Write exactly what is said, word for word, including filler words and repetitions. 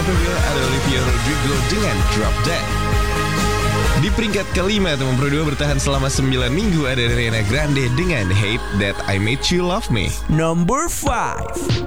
nomor dua ada Olivia Rodrigo dengan Drop Dead. Di peringkat kelima atau nomor dua bertahan selama sembilan minggu ada Ariana Grande dengan Hate That I Made You Love Me. Number five.